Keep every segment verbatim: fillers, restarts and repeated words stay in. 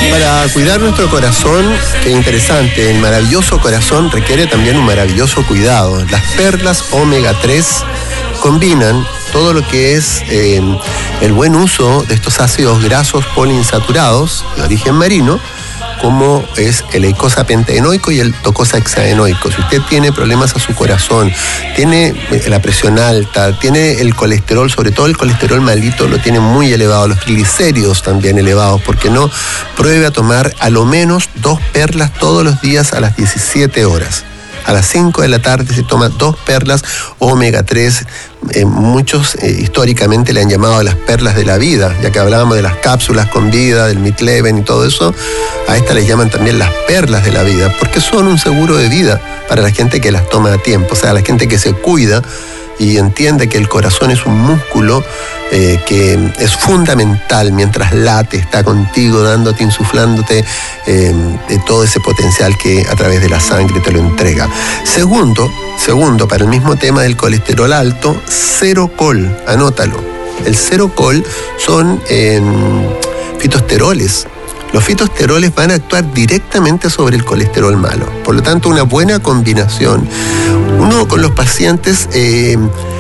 Para cuidar nuestro corazón, qué interesante, el maravilloso corazón requiere también un maravilloso cuidado. Las perlas omega tres combinan todo lo que es eh, el buen uso de estos ácidos grasos poliinsaturados de origen marino, como es el eicosapentaenoico y el docosahexaenoico. Si usted tiene problemas a su corazón, tiene la presión alta, tiene el colesterol, sobre todo el colesterol malito lo tiene muy elevado, los triglicéridos también elevados, ¿por qué no? Pruebe a tomar a lo menos dos perlas todos los días a las diecisiete horas. A las cinco de la tarde se toma dos perlas omega tres. Eh, muchos eh, históricamente le han llamado a las perlas de la vida, ya que hablábamos de las cápsulas con vida, del Mitleven y todo eso. A estas les llaman también las perlas de la vida, porque son un seguro de vida para la gente que las toma a tiempo, o sea, la gente que se cuida y entiende que el corazón es un músculo eh, que es fundamental mientras late, está contigo, dándote, insuflándote eh, de todo ese potencial que a través de la sangre te lo entrega. Segundo, segundo, para el mismo tema del colesterol alto, Zero-Col, anótalo. El Zero-Col son eh, fitosteroles. Los fitosteroles van a actuar directamente sobre el colesterol malo. Por lo tanto, una buena combinación. Uno con los pacientes eh,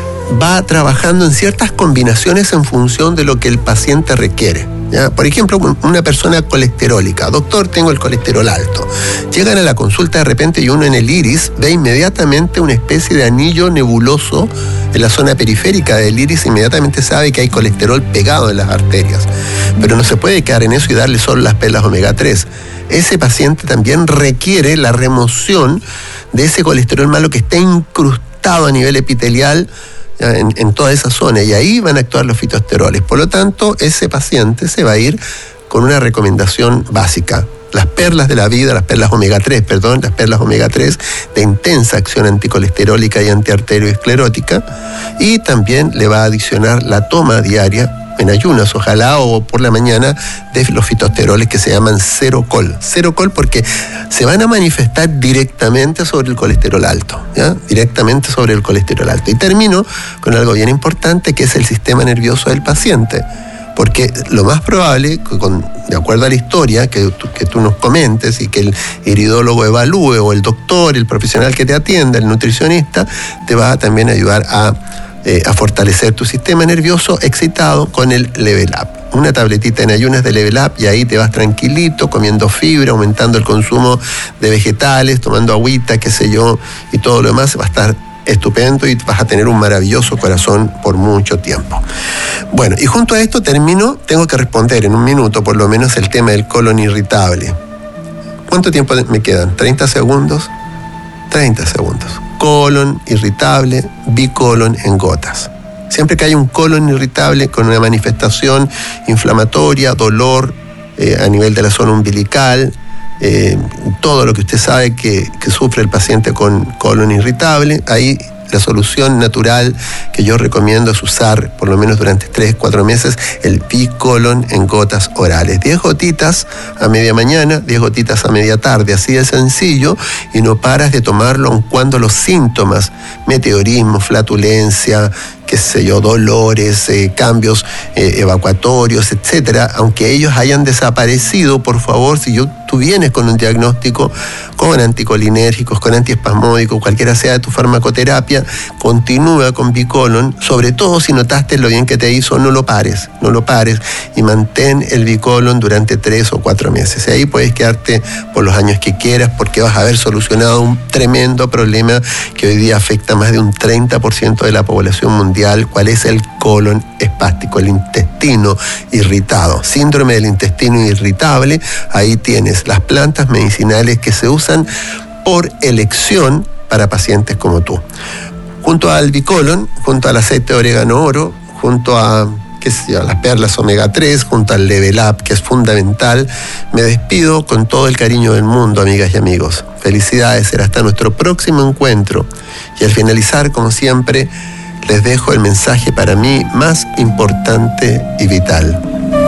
va trabajando en ciertas combinaciones en función de lo que el paciente requiere, ¿ya? Por ejemplo, una persona colesterólica. Doctor, tengo el colesterol alto. Llegan a la consulta de repente y uno en el iris ve inmediatamente una especie de anillo nebuloso en la zona periférica del iris, inmediatamente sabe que hay colesterol pegado en las arterias. Pero no se puede quedar en eso y darle solo las perlas omega tres. Ese paciente también requiere la remoción de ese colesterol malo que está incrustado a nivel epitelial en, en toda esa zona, y ahí van a actuar los fitosteroles. Por lo tanto, ese paciente se va a ir con una recomendación básica. Las perlas de la vida, las perlas omega tres, perdón, las perlas omega tres de intensa acción anticolesterólica y antiarterioesclerótica, y también le va a adicionar la toma diaria en ayunas, ojalá, o por la mañana, de los fitosteroles que se llaman Zero-Col. Zero-Col porque se van a manifestar directamente sobre el colesterol alto, ¿ya? Directamente sobre el colesterol alto. Y termino con algo bien importante, que es el sistema nervioso del paciente. Porque lo más probable, con, de acuerdo a la historia que tú, que tú nos comentes y que el iridólogo evalúe, o el doctor, el profesional que te atienda, el nutricionista, te va a también ayudar a, eh, a fortalecer tu sistema nervioso excitado con el Level Up. Una tabletita en ayunas de Level Up y ahí te vas tranquilito, comiendo fibra, aumentando el consumo de vegetales, tomando agüita, qué sé yo, y todo lo demás va a estar estupendo y vas a tener un maravilloso corazón por mucho tiempo. Bueno, y junto a esto termino, tengo que responder en un minuto por lo menos el tema del colon irritable. ¿Cuánto tiempo me quedan? ¿treinta segundos? treinta segundos. Colon irritable, bicolon en gotas. Siempre que hay un colon irritable con una manifestación inflamatoria, dolor eh, a nivel de la zona umbilical, Eh, todo lo que usted sabe que, que sufre el paciente con colon irritable, ahí la solución natural que yo recomiendo es usar por lo menos durante tres, cuatro meses el bicolon en gotas orales. diez gotitas a media mañana, diez gotitas a media tarde, así de sencillo, y no paras de tomarlo aun cuando los síntomas, meteorismo, flatulencia, qué sé yo, dolores, eh, cambios eh, evacuatorios, etcétera, aunque ellos hayan desaparecido, por favor, si yo, tú vienes con un diagnóstico con anticolinérgicos, con antiespasmódicos, cualquiera sea de tu farmacoterapia, continúa con bicolon, sobre todo si notaste lo bien que te hizo, no lo pares, no lo pares, y mantén el bicolon durante tres o cuatro meses. Y ahí puedes quedarte por los años que quieras, porque vas a haber solucionado un tremendo problema que hoy día afecta a más de un treinta por ciento de la población mundial. ¿Cuál es el colon espástico? El intestino irritado. Síndrome del intestino irritable. Ahí tienes las plantas medicinales que se usan por elección para pacientes como tú. Junto al bicolon, junto al aceite de orégano oro, junto a qué sé yo, las perlas omega tres, junto al Level Up, que es fundamental, me despido con todo el cariño del mundo, amigas y amigos. Felicidades, será hasta nuestro próximo encuentro. Y al finalizar, como siempre, les dejo el mensaje para mí más importante y vital.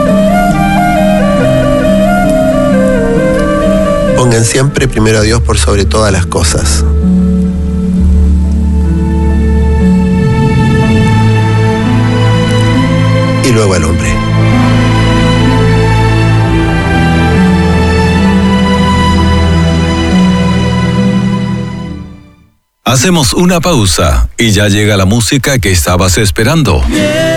Pongan siempre primero a Dios por sobre todas las cosas. Y luego al hombre. Hacemos una pausa y ya llega la música que estabas esperando.